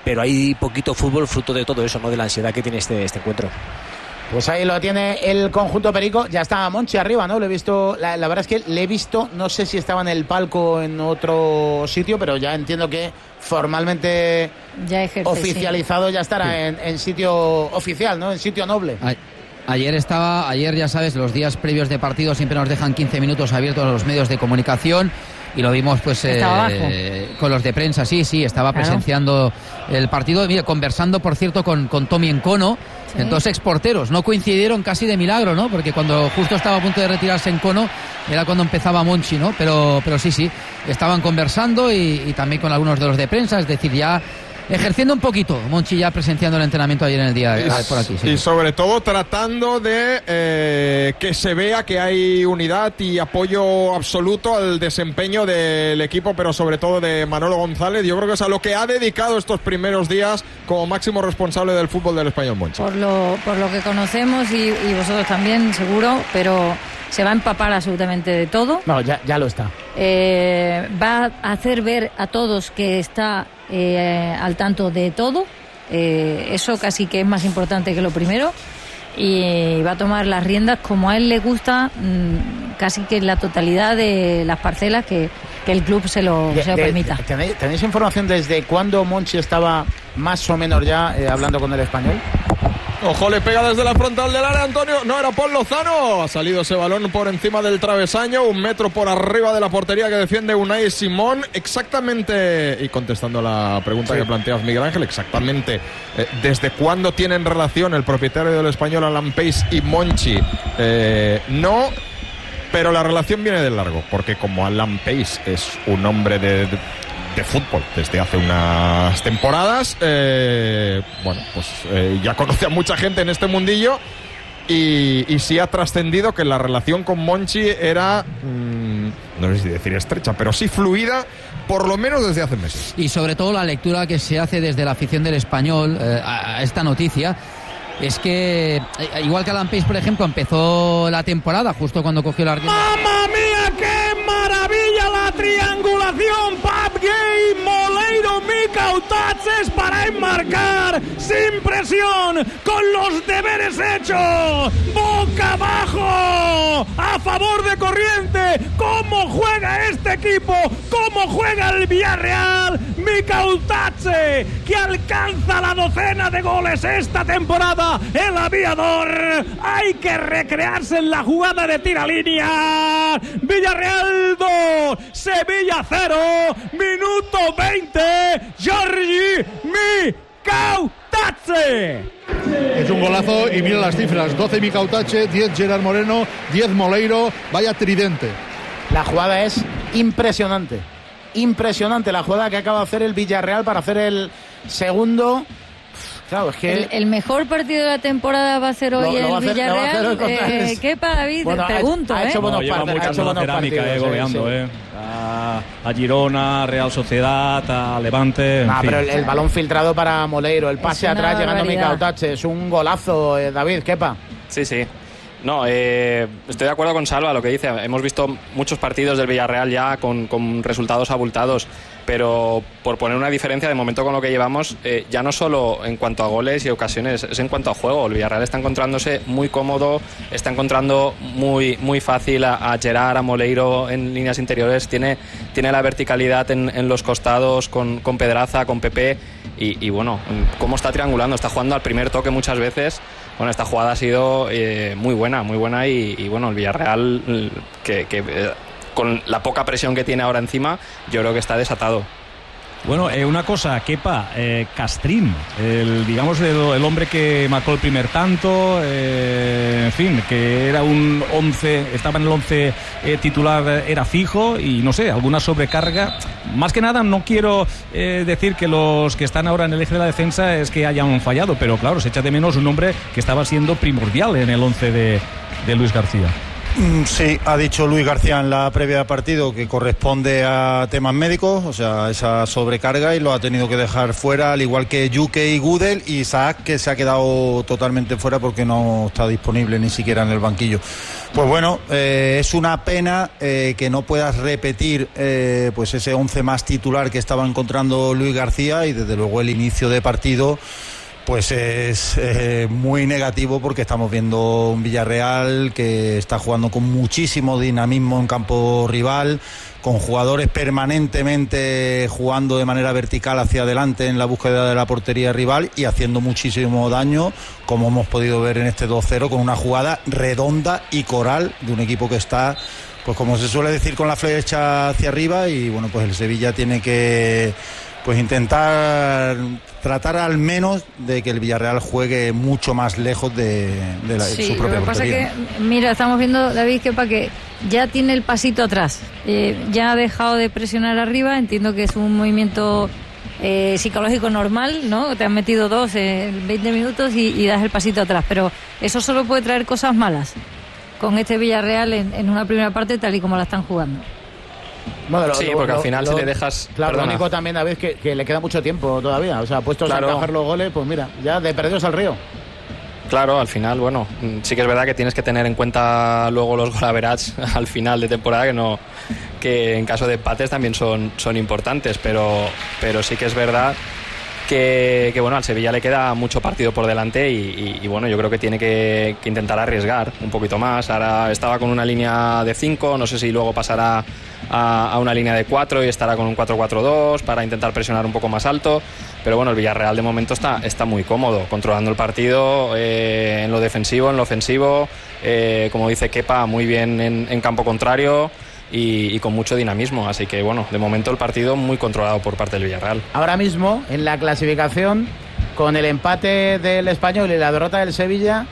pero hay poquito fútbol fruto de todo eso, ¿no? De la ansiedad que tiene este encuentro. Pues ahí lo tiene el conjunto perico. Ya está Monchi arriba, ¿no? Lo he visto, la verdad es que le he visto, no sé si estaba en el palco o en otro sitio, pero ya entiendo que formalmente ya ejerce, oficializado, ya estará en sitio oficial, ¿no? En sitio noble. Ayer ya sabes, los días previos de partido siempre nos dejan 15 minutos abiertos a los medios de comunicación y lo vimos pues con los de prensa, sí, estaba presenciando el partido, mira, conversando por cierto con Tommy Encono, dos exporteros, no coincidieron casi de milagro, ¿no? Porque cuando justo estaba a punto de retirarse Encono era cuando empezaba Monchi, ¿no? Pero sí, estaban conversando y también con algunos de los de prensa, es decir, ya ejerciendo un poquito, Monchi ya presenciando el entrenamiento ayer en el día por aquí. Sí. Y sobre todo tratando de que se vea que hay unidad y apoyo absoluto al desempeño del equipo, pero sobre todo de Manolo González. Yo creo que es a lo que ha dedicado estos primeros días como máximo responsable del fútbol del Español Monchi. Por lo que conocemos y vosotros también seguro, pero se va a empapar absolutamente de todo. No, ya lo está. Va a hacer ver a todos que está al tanto de todo, eso casi que es más importante que lo primero, y va a tomar las riendas como a él le gusta, casi que en la totalidad de las parcelas que el club se lo permita. ¿Tenéis información desde cuándo Monchi estaba más o menos ya hablando con el Español? Ojo, le pega desde la frontal del área, Antonio. No, era Paul Lozano. Ha salido ese balón por encima del travesaño, 1 metro por arriba de la portería que defiende Unai Simón. Exactamente, y contestando a la pregunta que planteas, Miguel Ángel, exactamente desde cuándo tienen relación el propietario del Español, Alan Pace, y Monchi. No, pero la relación viene de largo, porque como Alan Pace es un hombre de fútbol desde hace unas temporadas, ya conoce a mucha gente en este mundillo y sí ha trascendido que la relación con Monchi era, no sé si decir estrecha, pero sí fluida, por lo menos desde hace meses. Y sobre todo la lectura que se hace desde la afición del Español a esta noticia es que, igual que Alan Pace, por ejemplo, empezó la temporada justo cuando cogió la rienda. ¡Mamma mía, qué maravilla la triangulación! Pap Gay, Moleiro, Micautaches para enmarcar sin presión, con los deberes hechos, boca abajo, a favor de Corriente. ¿Cómo juega este equipo? ¿Cómo juega el Villarreal? Micautache, que alcanza la 12ª de goles esta temporada. El aviador, hay que recrearse en la jugada de tiralínea. Villarreal 2, Sevilla 0, minuto 20, Giorgi Micautache. Es un golazo y mira las cifras: 12 Micautache, 10 Gerard Moreno, 10 Moleiro, vaya tridente. La jugada es impresionante la jugada que acaba de hacer el Villarreal para hacer el segundo. Claro, es que el mejor partido de la temporada va a ser hoy el Villarreal. ¿Qué para David? Bueno, pregunto, ha hecho buenos partidos, goleando, a Girona, Real Sociedad, a Levante. Pero el balón filtrado para Moleiro, el pase atrás llegando a Micautache, es un golazo, David, Kepa. Sí. No, estoy de acuerdo con Salva lo que dice. Hemos visto muchos partidos del Villarreal ya con resultados abultados, pero por poner una diferencia de momento con lo que llevamos, ya no solo en cuanto a goles y ocasiones, es en cuanto a juego. El Villarreal está encontrándose muy cómodo, está encontrando muy fácil a Gerard, a Moleiro en líneas interiores, tiene la verticalidad en los costados con Pedraza, con Pepe y bueno, cómo está triangulando, está jugando al primer toque muchas veces. Bueno, esta jugada ha sido muy buena y bueno, el Villarreal que con la poca presión que tiene ahora encima, yo creo que está desatado. Bueno, una cosa, Kepa, Castrín, el hombre que marcó el primer tanto, en fin, que era un 11, estaba en el 11 titular, era fijo y no sé, alguna sobrecarga. Más que nada, no quiero decir que los que están ahora en el eje de la defensa es que hayan fallado, pero claro, se echa de menos un hombre que estaba siendo primordial en el 11 de Luis García. Sí, ha dicho Luis García en la previa de partido que corresponde a temas médicos, o sea, esa sobrecarga, y lo ha tenido que dejar fuera, al igual que Yuke y Gudel, y Isaac, que se ha quedado totalmente fuera porque no está disponible ni siquiera en el banquillo. Pues bueno, es una pena que no puedas repetir pues ese 11 más titular que estaba encontrando Luis García, y desde luego el inicio de partido pues es muy negativo, porque estamos viendo un Villarreal que está jugando con muchísimo dinamismo en campo rival, con jugadores permanentemente jugando de manera vertical hacia adelante en la búsqueda de la portería rival y haciendo muchísimo daño, como hemos podido ver en este 2-0, con una jugada redonda y coral de un equipo que está, pues como se suele decir, con la flecha hacia arriba. Y bueno, pues el Sevilla tiene que pues intentar tratar al menos de que el Villarreal juegue mucho más lejos de su propia portería. Lo que pasa es que, mira, estamos viendo, David, que ya tiene el pasito atrás, ya ha dejado de presionar arriba. Entiendo que es un movimiento psicológico normal, ¿no? Te han metido 2 en 20 minutos y das el pasito atrás, pero eso solo puede traer cosas malas con este Villarreal en una primera parte tal y como la están jugando. Bueno, sí, porque al final si le dejas... Claro, lo único también a veces que le queda mucho tiempo todavía, o sea, puestos a encajar los goles, pues mira, ya de perdidos al río. Claro, al final, bueno, sí que es verdad que tienes que tener en cuenta luego los goal average al final de temporada, que en caso de empates también son importantes, pero sí que es verdad que bueno, al Sevilla le queda mucho partido por delante y bueno, yo creo que tiene que intentar arriesgar un poquito más. Ahora estaba con una línea de 5, no sé si luego pasará a una línea de 4 y estará con un 4-4-2 para intentar presionar un poco más alto, pero bueno, el Villarreal de momento está muy cómodo, controlando el partido en lo defensivo, en lo ofensivo, como dice Kepa, muy bien en campo contrario. Y con mucho dinamismo, así que bueno, de momento el partido muy controlado por parte del Villarreal. Ahora mismo en la clasificación, con el empate del Español y la derrota del Sevilla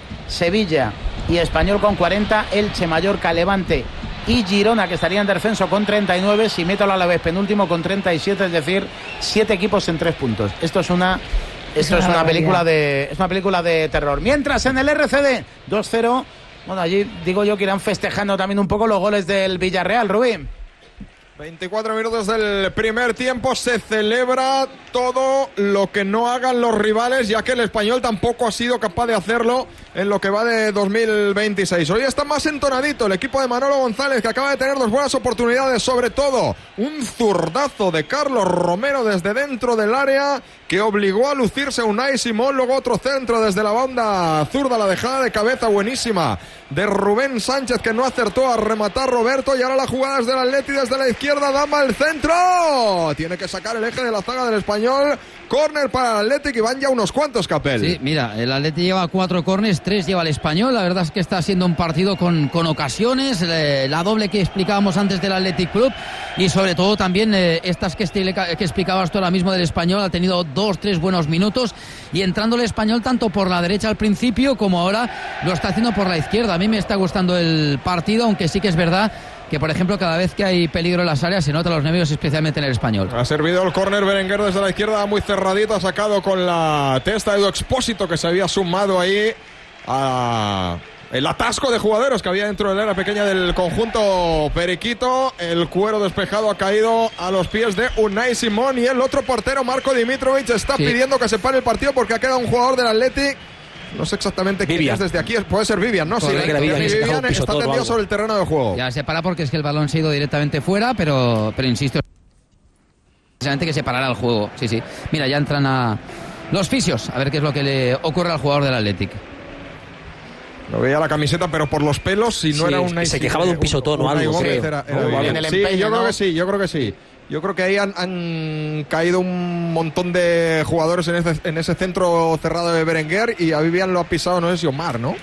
y Español con 40, Elche, Mallorca, Levante y Girona, que estarían en descenso, con 39, si meto a la vez penúltimo con 37, es decir, 7 equipos en 3 puntos. Esto es una película de terror. Mientras en el RCD 2-0. Bueno, allí digo yo que irán festejando también un poco los goles del Villarreal, Rubén. 24 minutos del primer tiempo, se celebra todo lo que no hagan los rivales, ya que el Español tampoco ha sido capaz de hacerlo en lo que va de 2026. Hoy está más entonadito el equipo de Manolo González, que acaba de tener 2 buenas oportunidades, sobre todo un zurdazo de Carlos Romero desde dentro del área que obligó a lucirse a Unai Simón, luego otro centro desde la banda zurda, la dejada de cabeza buenísima de Rubén Sánchez, que no acertó a rematar Roberto, y ahora la jugada desde el Atleti, desde la izquierda, Dama el centro, tiene que sacar el eje de la zaga del Español, córner para el Athletic, y van ya unos cuantos, Capel. Sí, mira, el Atleti lleva 4 córners, 3 lleva el Español. La verdad es que está siendo un partido con ocasiones, la doble que explicábamos antes del Athletic Club, y sobre todo también estas que explicabas tú ahora mismo del Español. Ha tenido 2-3 buenos minutos, y entrando el Español tanto por la derecha al principio como ahora lo está haciendo por la izquierda. A mí me está gustando el partido, aunque sí que es verdad que, por ejemplo, cada vez que hay peligro en las áreas se notan los nervios, especialmente en el Español. Ha servido el córner Berenguer desde la izquierda, muy cerradito, ha sacado con la testa Edu Expósito, que se había sumado ahí a el atasco de jugadores que había dentro del área pequeña del conjunto periquito. El cuero despejado ha caído a los pies de Unai Simón, y el otro portero, Marko Dimitrovic, está pidiendo que se pare el partido porque ha quedado un jugador del Athletic. No sé exactamente quién es desde aquí. Puede ser Vivian, ¿no? Correcto. Sí, Vivian está tendido sobre el terreno de juego. Ya se para porque es que el balón se ha ido directamente fuera, pero insisto, precisamente que se parará el juego. Sí. Mira, ya entran a los fisios a ver qué es lo que le ocurre al jugador del Athletic. Lo veía la camiseta, pero por los pelos, si no era un... Se quejaba de un pisotón o algo. Sí, yo creo que sí. Yo creo que ahí han caído un montón de jugadores en ese centro cerrado de Berenguer, y a Vivian lo ha pisado, no sé si Omar, ¿no?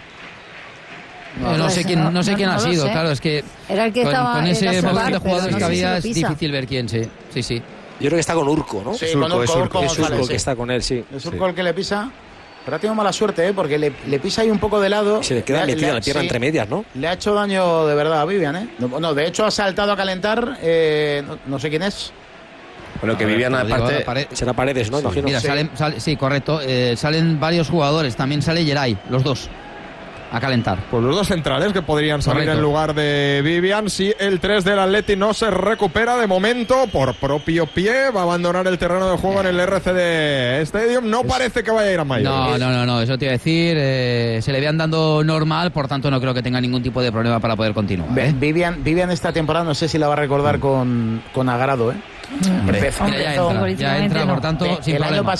No sé quién ha sido, claro, es que era el que con ese montón de jugadores que había es difícil ver quién, sí. Yo creo que está con Urco, ¿no? Sí, con Urco, que está con él, sí. Es Urco el que le pisa. Pero ha tenido mala suerte, porque le pisa ahí un poco de lado. Se le queda metida la tierra entre medias, ¿no? Le ha hecho daño de verdad a Vivian, ¿eh? No, de hecho ha saltado a calentar, no sé quién es. Bueno, que Vivian aparte será Paredes, ¿no? Imagino. Mira, sí, correcto. Salen varios jugadores, también sale Geray, los dos. a calentar. Pues los dos centrales que podrían salir Correcto. en lugar de Vivian si el 3 del Atleti no se recupera de momento por propio pie. Va a abandonar el terreno de juego en el RCD Stadium. No parece que vaya a ir a mayor. No, eso te iba a decir. Se le vean dando normal, por tanto no creo que tenga ningún tipo de problema para poder continuar. Vivian esta temporada no sé si la va a recordar con agrado, ¿eh? Hombre, ya entra, por tanto, sin el año problema.